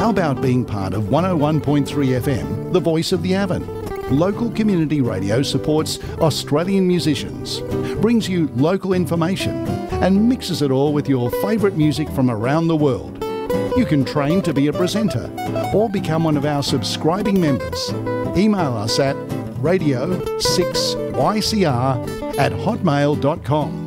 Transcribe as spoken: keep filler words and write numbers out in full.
How about being part of one oh one point three F M, the voice of the Avon? Local community radio supports Australian musicians, brings you local information and mixes it all with your favourite music from around the world. You can train to be a presenter or become one of our subscribing members. Email us at radio six Y C R at hotmail dot com.